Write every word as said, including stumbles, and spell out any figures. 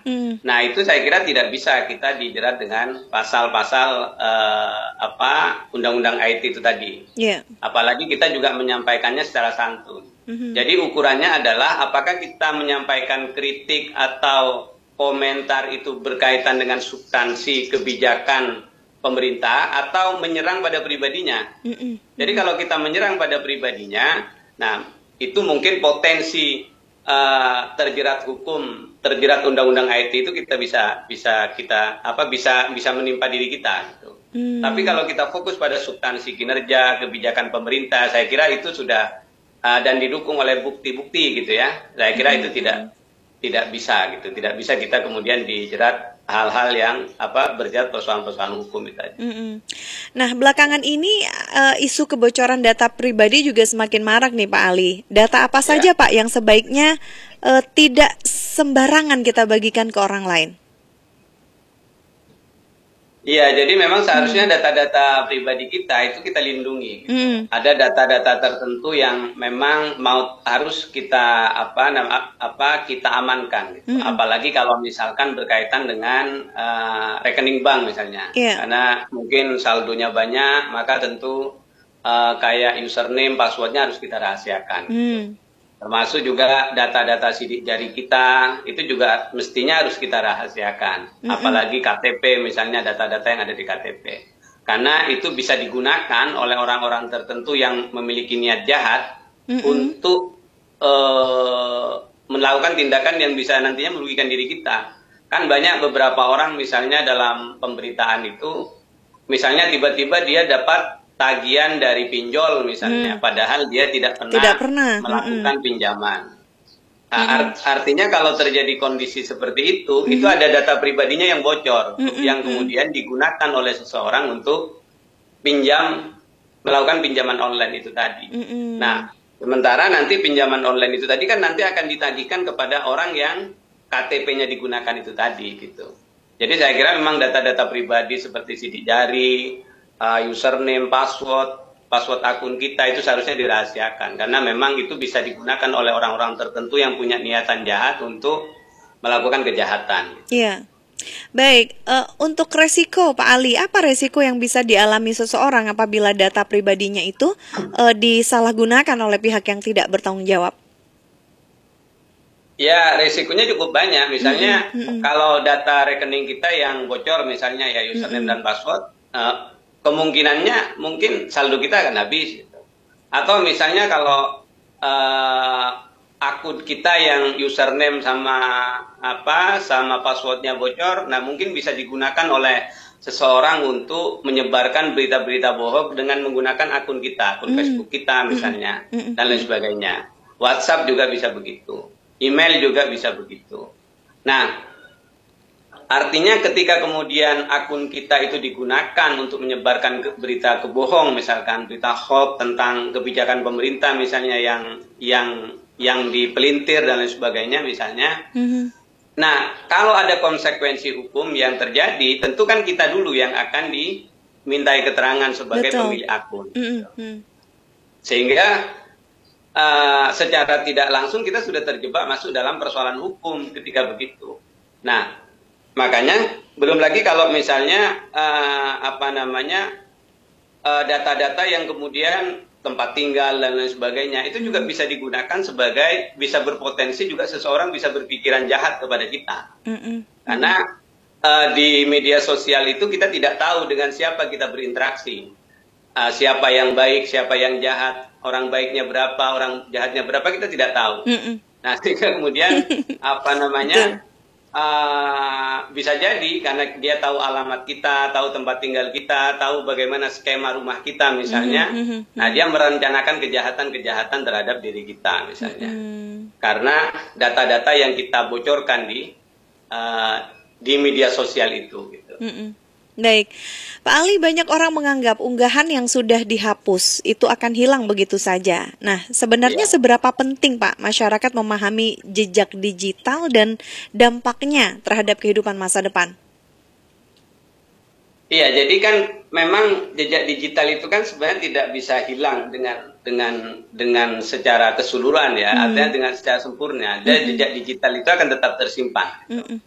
Mm. Nah, itu saya kira tidak bisa kita dijerat dengan pasal-pasal uh, apa undang-undang I T itu tadi. Yeah. Apalagi kita juga menyampaikannya secara santun. Mm-hmm. Jadi ukurannya adalah apakah kita menyampaikan kritik atau komentar itu berkaitan dengan substansi kebijakan pemerintah atau menyerang pada pribadinya. Mm-hmm. Jadi kalau kita menyerang pada pribadinya, nah itu mungkin potensi uh, terjerat hukum, terjerat undang-undang I T itu kita bisa bisa kita apa bisa bisa menimpa diri kita gitu. Hmm. Tapi kalau kita fokus pada substansi kinerja kebijakan pemerintah, saya kira itu sudah uh, dan didukung oleh bukti-bukti gitu ya. Saya kira hmm. itu tidak tidak bisa gitu, tidak bisa kita kemudian dijerat hal-hal yang apa berjerat persoalan-persoalan hukum itu tadi. Mm-hmm. Nah, belakangan ini uh, isu kebocoran data pribadi juga semakin marak nih Pak Ali. Data apa saja ya. Pak yang sebaiknya uh, tidak sembarangan kita bagikan ke orang lain? Iya, jadi memang seharusnya data-data pribadi kita itu kita lindungi. Gitu. Mm. Ada data-data tertentu yang memang mau harus kita apa nama apa kita amankan. Gitu. Mm. Apalagi kalau misalkan berkaitan dengan uh, rekening bank misalnya, yeah. Karena mungkin saldonya banyak, maka tentu uh, kayak username, passwordnya harus kita rahasiakan. Mm. Gitu. Termasuk juga data-data sidik jari kita, itu juga mestinya harus kita rahasiakan. Mm-hmm. Apalagi K T P, misalnya data-data yang ada di K T P. Karena itu bisa digunakan oleh orang-orang tertentu yang memiliki niat jahat mm-hmm. untuk uh, melakukan tindakan yang bisa nantinya merugikan diri kita. Kan banyak beberapa orang misalnya dalam pemberitaan itu, misalnya tiba-tiba dia dapat tagihan dari pinjol misalnya, hmm. padahal dia tidak pernah, tidak pernah. melakukan hmm. pinjaman. Nah, hmm. art artinya kalau terjadi kondisi seperti itu, hmm. itu ada data pribadinya yang bocor, hmm. yang kemudian digunakan oleh seseorang untuk pinjam, melakukan pinjaman online itu tadi. Hmm. Nah, sementara nanti pinjaman online itu tadi kan nanti akan ditagihkan kepada orang yang K T P-nya digunakan itu tadi, gitu. Jadi saya kira memang data-data pribadi seperti sidik jari, Uh, username, password, password akun kita itu seharusnya dirahasiakan karena memang itu bisa digunakan oleh orang-orang tertentu yang punya niatan jahat untuk melakukan kejahatan. Iya, baik. Uh, untuk resiko Pak Ali, apa resiko yang bisa dialami seseorang apabila data pribadinya itu uh, disalahgunakan oleh pihak yang tidak bertanggung jawab? Ya, resikonya cukup banyak. Misalnya mm-hmm. kalau data rekening kita yang bocor, misalnya ya username mm-hmm. dan password. Uh, kemungkinannya mungkin saldo kita akan habis gitu. Atau misalnya kalau uh, akun kita yang username sama apa sama passwordnya bocor, nah mungkin bisa digunakan oleh seseorang untuk menyebarkan berita-berita bohong dengan menggunakan akun kita, akun mm. Facebook kita misalnya, mm. dan lain sebagainya. WhatsApp juga bisa begitu, email juga bisa begitu. Nah, artinya ketika kemudian akun kita itu digunakan untuk menyebarkan ke, berita kebohong, misalkan berita hoax tentang kebijakan pemerintah misalnya yang yang yang dipelintir dan lain sebagainya misalnya. Mm-hmm. Nah, kalau ada konsekuensi hukum yang terjadi, tentu kan kita dulu yang akan dimintai keterangan sebagai Betul. pemilik akun. Mm-hmm. Sehingga uh, secara tidak langsung kita sudah terjebak masuk dalam persoalan hukum ketika begitu. Nah, makanya belum lagi kalau misalnya uh, apa namanya data-data uh, yang kemudian tempat tinggal dan lain sebagainya itu juga bisa digunakan sebagai bisa berpotensi juga seseorang bisa berpikiran jahat kepada kita. Mm-mm. Karena uh, di media sosial itu kita tidak tahu dengan siapa kita berinteraksi, uh, siapa yang baik, siapa yang jahat, orang baiknya berapa, orang jahatnya berapa kita tidak tahu. Mm-mm. Nah, sehingga kemudian apa namanya Uh, bisa jadi karena dia tahu alamat kita, tahu tempat tinggal kita, tahu bagaimana skema rumah kita misalnya. Mm-hmm, mm-hmm. Nah, dia merencanakan kejahatan-kejahatan terhadap diri kita misalnya. Mm-hmm. Karena data-data yang kita bocorkan di uh, di media sosial itu gitu. Mm-hmm. Baik, Pak Ali, banyak orang menganggap unggahan yang sudah dihapus itu akan hilang begitu saja. Nah, sebenarnya ya. seberapa penting Pak masyarakat memahami jejak digital dan dampaknya terhadap kehidupan masa depan? Iya, jadi kan memang jejak digital itu kan sebenarnya tidak bisa hilang dengan dengan dengan secara keseluruhan ya, hmm. artinya dengan secara sempurna. Dan hmm. jejak digital itu akan tetap tersimpan. Hmm.